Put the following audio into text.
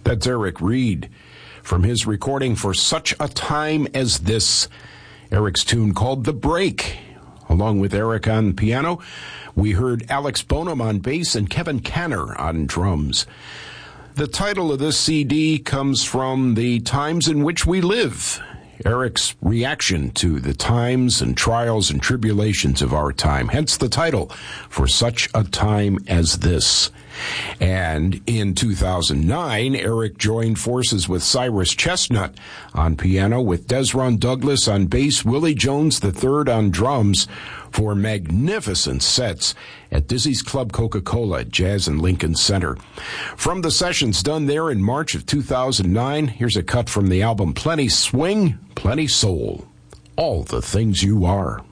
That's Eric Reed from his recording For Such a Time as This. Eric's tune called The Break. Along with Eric on piano, we heard Alex Bonham on bass and Kevin Canner on drums. The title of this CD comes from the times in which we live. Eric's reaction to the times and trials and tribulations of our time. Hence the title, For Such a Time as This. And in 2009, Eric joined forces with Cyrus Chestnut on piano, with Desron Douglas on bass, Willie Jones III on drums, for magnificent sets at Dizzy's Club Coca-Cola at Jazz and Lincoln Center. From the sessions done there in March of 2009, here's a cut from the album Plenty Swing, Plenty Soul. All the Things You Are.